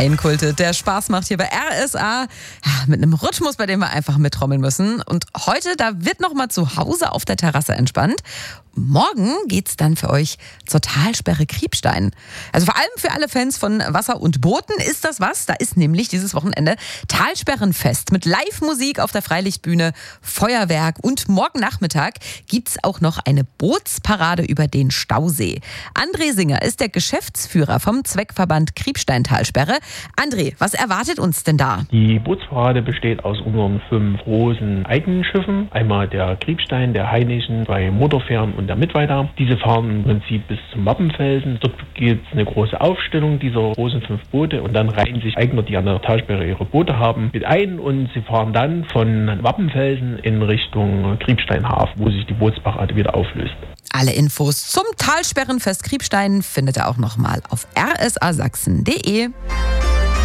Einkultet, der Spaß macht hier bei RSA, mit einem Rhythmus, bei dem wir einfach mittrommeln müssen. Und heute, da wird nochmal zu Hause auf der Terrasse entspannt. Morgen geht's dann für euch zur Talsperre Kriebstein. Also vor allem für alle Fans von Wasser und Booten ist das was. Da ist nämlich dieses Wochenende Talsperrenfest mit Live-Musik auf der Freilichtbühne, Feuerwerk und morgen Nachmittag gibt's auch noch eine Bootsparade über den Stausee. André Singer ist der Geschäftsführer vom Zweckverband Kriebstein-Talsperre. André, was erwartet uns denn da? Die Bootsparade besteht aus unseren 5 großen eigenen Schiffen. Einmal der Kriebstein, der Hainischen, 2 Motorfähren und der Mittweiter. Diese fahren im Prinzip bis zum Wappenfelsen. Dort gibt es eine große Aufstellung dieser großen 5 Boote und dann reihen sich Eigner, die an der Talsperre ihre Boote haben, mit ein und sie fahren dann von Wappenfelsen in Richtung Kriebsteinhafen, wo sich die Bootsparade wieder auflöst. Alle Infos zum Talsperrenfest Kriebstein findet ihr auch nochmal auf rsasachsen.de.